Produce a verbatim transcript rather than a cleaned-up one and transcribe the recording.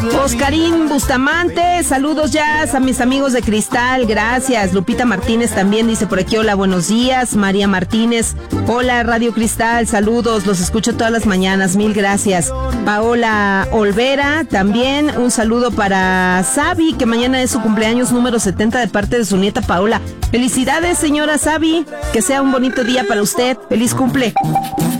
Oscarín Bustamante, saludos ya a mis amigos de Cristal, gracias. Lupita Martínez también dice por aquí, hola, buenos días. María Martínez, hola Radio Cristal, saludos, los escucho todas las mañanas, mil gracias. Paola Olvera, también un saludo para Sabi, que mañana es su cumpleaños número setenta de parte de su nieta Paola. Felicidades, señora Sabi, que sea un bonito día para usted, feliz cumple.